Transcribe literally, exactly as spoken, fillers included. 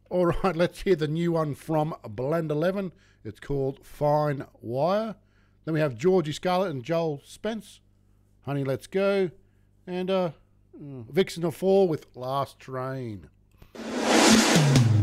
All right, let's hear the new one from Blend eleven. It's called Fine Wire. Then we have Georgie Scarlett and Joel Spence. Honey, Let's Go. And uh, Vixen of Four with Last Train.